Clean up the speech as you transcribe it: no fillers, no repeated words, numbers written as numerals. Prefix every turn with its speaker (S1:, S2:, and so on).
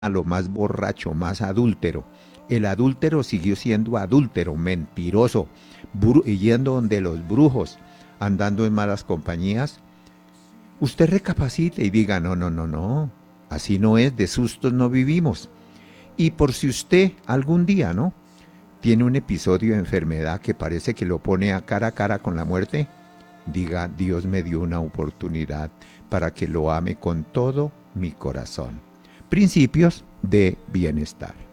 S1: lo más borracho, más adúltero. El adúltero siguió siendo adúltero, mentiroso, yendo donde los brujos, andando en malas compañías. Usted recapacite y diga, no, no, no, no, así no es, de sustos no vivimos. Y por si usted algún día, ¿no? Tiene un episodio de enfermedad que parece que lo pone a cara con la muerte, diga, Dios me dio una oportunidad para que lo ame con todo mi corazón. Principios de bienestar.